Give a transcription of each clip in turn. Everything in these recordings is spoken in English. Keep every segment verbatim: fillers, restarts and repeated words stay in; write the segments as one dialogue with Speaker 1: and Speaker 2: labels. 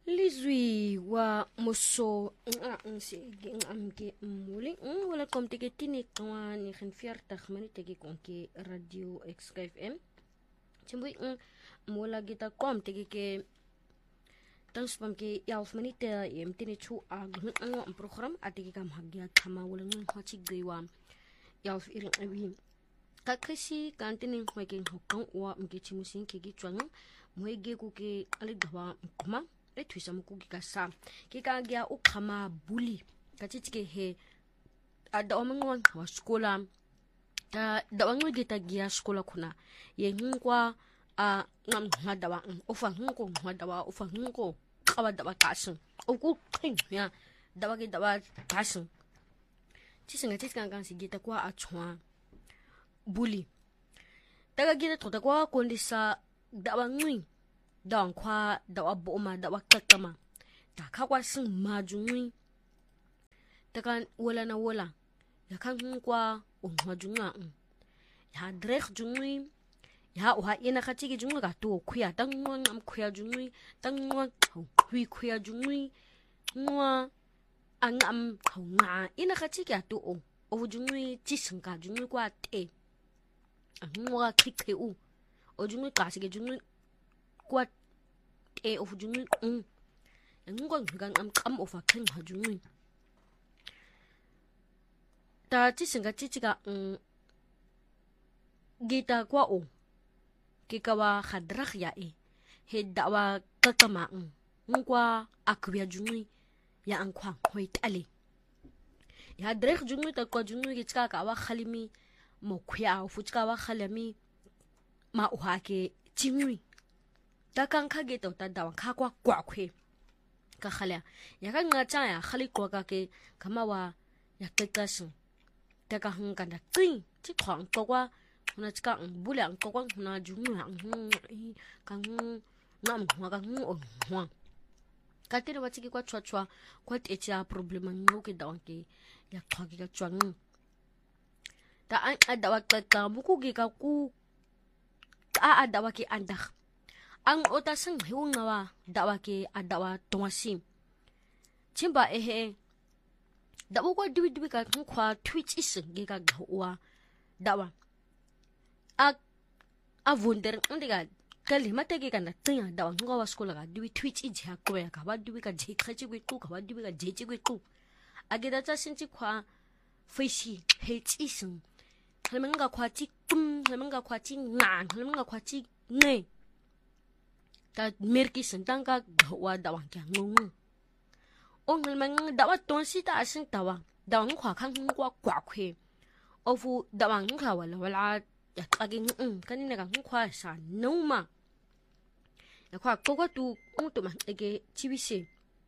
Speaker 1: Lizwi wa moso nga nse ngamke muli wala kom teke tini kwa ni gen veertig minute ke konke radio X K F M timbui mola gita kom teke ke tans pamke elf minute yem tini chu a un program ateke kam hagya kama wala ngun hachi gwa elf irin abi kakisi kantini kweke hokon wa mke chimusin ke gitwang moege ku ke ali dawa kuma e twisa mukugi kasa kika gya ukama bully katitike he ada omangwan wa skola ta da wangu gita gya skola kuna ye ngwa a ngam hadawa ofa ngko hadawa ofa ngko kawa dawa kasin oku king ya dawa ge dawa kasin tisinga tisinga kan si gita kwa achwa bully daga gita tota kwa kondisa dawa ngwi dawan kwa dawa boma dawa kakama ta kakwa sin majunwi takan wala na wala ya kan kwa unwa junwa ya drek junwi ya uha ina katiki junwa ka to kuya dan ngwan am kuya junwi dan ngwan hui kuya junwi ngwa an am nga ina katiki ato o o junwi tisinga junwi kwa te ngwa kike u o junwi kasike junwi kwa e of junwi um ngong gan am kam of a king ha junwi ta tisinga titika um gita kwa o kikawa khadrakh ya e he dawa kakama um ngwa akwiya junwi ya ankwa hoitale ya drekh junwi ta kwa junwi gitka ka wa khalimi mo khya fuchka wa khalami ma uhake chimwi takan kage to ta dawan ka kwa kwa kwe ka khala ya ka ngacha ya khali kwa ka ke kama wa ya kekasin ta ka hun kan da tin ti khwang ko kwa na chika bulang ko kwa na jungu ha kan nam hwa ka ngu hwa ka tire wa chiki kwa chwa chwa kwa techa problem ngu ke dawan ke ya khwa ke ka chwang ta an adawa ka buku ge ka ku a adawa ke andak ang otasang hiwang nawa dawa ke adawa tongasi chimba ehe dawa kwa diwi diwi ka kwa twitch iseng ge ka gawa dawa a a wunder ndiga kali mate ge kana tinya dawa ngawa skola ka diwi twitch iji ha kwa ka ba diwi ka je khachi gwe ku ka ba diwi ka je ji gwe ku ageda ta sinchi kwa fishi he iseng halmenga kwa chi kum halmenga kwa chi nga halmenga kwa chi nge ta merki sentang ka gawa dawang kya ngungu ong mang dawa tonsi ta asin tawa dawang kwa khang kwa kwa kwe ofu dawang kha wala wala ya kaging um kanina ka kwa sa noma ya kwa koko tu ong to man ege chibise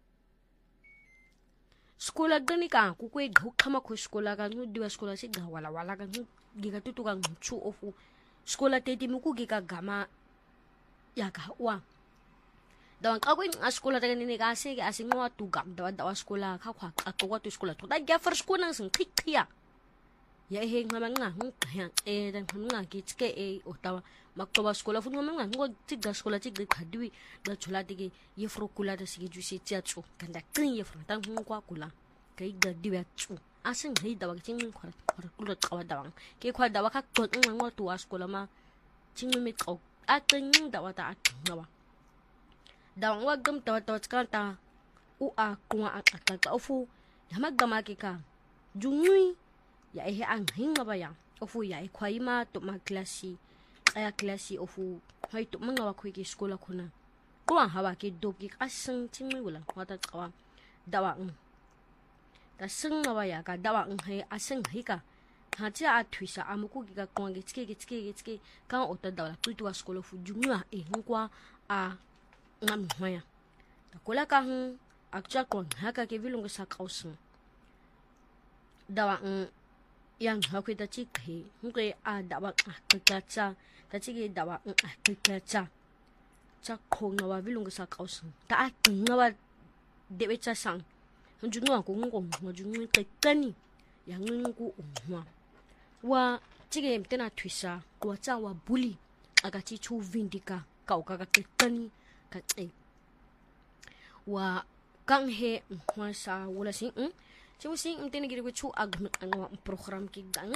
Speaker 1: skola gani ka ku kwe ghu khama khu skola ka nu diwa skola si ga wala wala ka nu giga tutu ka chu ofu skola teti muku giga gama ya ka wa dawan ka kwing a skola ta ni ka se ga singwa tu gam dawa dawa skola ka kwa ka ko tu skola to da ga far skola sing khikhiya ya he ngama nga hu ya e dan nga ki tske e o tawa maktoba skola fu ngama nga ngo tiga skola tiga khadwi da chula tige ye fro kula da sige jusi tia chu kanda kin ye fro tan hu kwa kula kai ga diwa chu asin hei dawa tin kwa kwa kula kawa dawa ke kwa dawa ka ko ngo tu skola ma tin mi ko a tin dawa ta a ngawa dawan wa gam tawa tawa skanta u a kuma a ka ofu ya magama ke ka junui ya ehe ang hinga ba ya ofu ya e kwai ma to ma klasi aya klasi ofu hai to manga wa khoi ke skola khuna ko an hawa ke do ki asin tinmi wala wata tsawa dawa un da sing ma ya ka dawa un hai asin hai ka ha cha a twisa amuku ki ka kwang ge tske ge tske ge tske ka o ta dawa tu tu skola fu junua e hinkwa a ngam hoya ta kola ka hun akcha kon haka ke vilunga sa kausun dawa un yang hakwe ta chi khe ngwe a dawa ka ka cha ta chi ge dawa a ka ka cha cha khong na wa vilunga sa kausun ta a na wa de be cha sang hunju no ko ngo ngo ju ngi ka kani yang ngu umwa wa chi ge mtena twisa wa cha wa bully aga chi chu vindika ka ka ka kani ka tse wa kang he wa sa wala sing mm chimu sing mtene giri chu agm ang program ki gang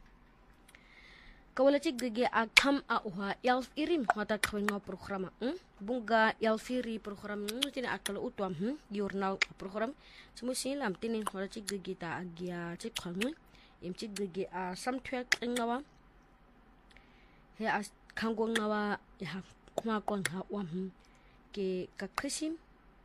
Speaker 1: kawala chig gege akham a wa elf irim wata khwenga program mm bunga elfiri program tine akala utwam hm journal program chimu sing lam tine wala chig gege ta agya chig khangwe im chig gege a samthwek ngawa he as kango ngawa ya kuma kon ha wa hm ke kakhisim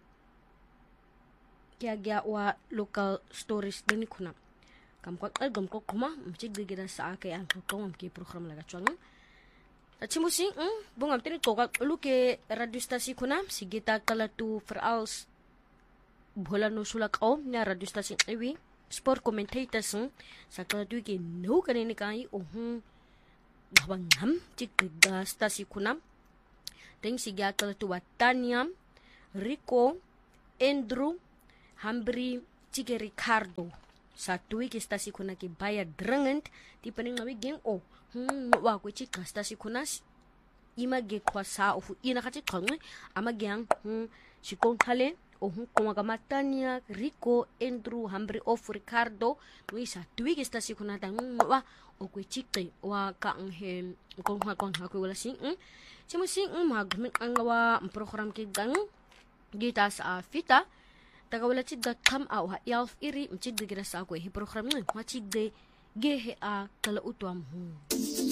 Speaker 1: kya gya wa local stories deni kuna kam ko album ko kuma mchig gira sa ke an ko kom ke program laga chwang achimusi mm bungam tini ko ka luke radio station kuna sigita kala tu verals bola no sulak o na radio station ewi sport commentators sa kala tu ke no kanini kai o hm bawang ham chig ga station kuna teng siga kala tu wataniam Rico Andrew Hambri Chike Ricardo sa tuwi ki stasi kuna ki bayar dringend di pening nawi geng o hmm wa ko chi stasi kuna ima ge kwa sa ofu ina ka chi kongwe ama gyang hmm shikong thale o hu ko ga matania Rico Andrew Hambri of Ricardo wi sa tuwi ki stasi kuna tang wa o ko chi ke wa ka ang he kong ha kong ha ko wala sing chimu sing mag min ang wa program ki gang gita sa fita tagawala chig da kam a wa elf iri mchig de gira sa ko hi program ni wa chig de ge he a kala utwam hu